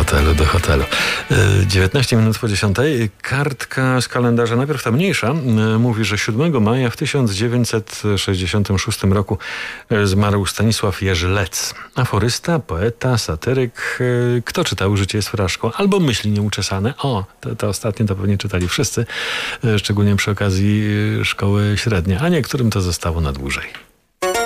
do hotelu. 19 minut po 10. Kartka z kalendarza, najpierw ta mniejsza, mówi, że 7 maja w 1966 roku zmarł Stanisław Jerzy Lec. Aforysta, poeta, satyryk. Kto czytał Życie jest fraszką? Albo Myśli nieuczesane. To ostatnie to pewnie czytali wszyscy, szczególnie przy okazji szkoły średniej, a niektórym to zostało na dłużej.